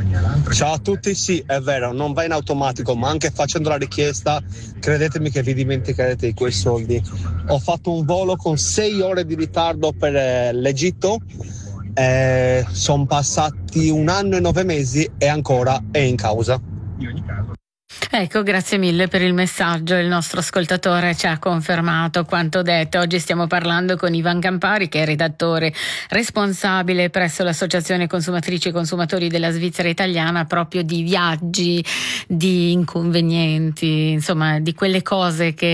Ciao a tutti, sì, è vero, non va in automatico, ma anche facendo la richiesta, credetemi che vi dimenticherete di quei soldi. Ho fatto un volo con 6 ore di ritardo per l'Egitto, sono passati 1 anno e 9 mesi e ancora è in causa. Ecco, grazie mille per il messaggio. Il nostro ascoltatore ci ha confermato quanto detto. Oggi stiamo parlando con Ivan Campari, che è redattore responsabile presso l'Associazione Consumatrici e Consumatori della Svizzera Italiana, proprio di viaggi, di inconvenienti, insomma, di quelle cose che